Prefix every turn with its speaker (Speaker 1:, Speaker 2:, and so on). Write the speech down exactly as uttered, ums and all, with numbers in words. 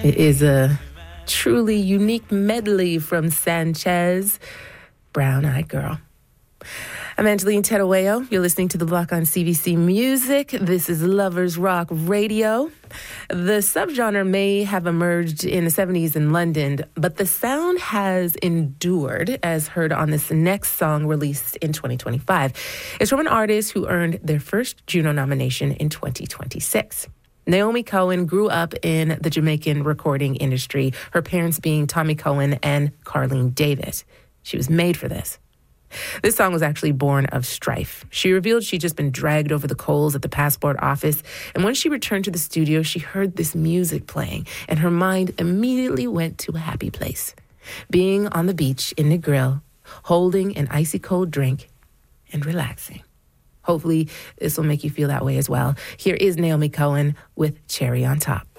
Speaker 1: It is a truly unique medley from Sanchez, Brown Eyed Girl. I'm Angeline Teruello. You're listening to The Block on C B C Music. This is Lovers Rock Radio. The subgenre may have emerged in the seventies in London, but the sound has endured, as heard on this next song released in twenty twenty-five. It's from an artist who earned their first Juno nomination in twenty twenty-six. Naomi Cohen grew up in the Jamaican recording industry, her parents being Tommy Cohen and Carlene Davis. She was made for this. This song was actually born of strife. She revealed she'd just been dragged over the coals at the passport office, and when she returned to the studio, she heard this music playing, and her mind immediately went to a happy place. Being on the beach in Negril, holding an icy cold drink, and relaxing. Hopefully, this will make you feel that way as well. Here is Naomi Cohen with Cherry on Top.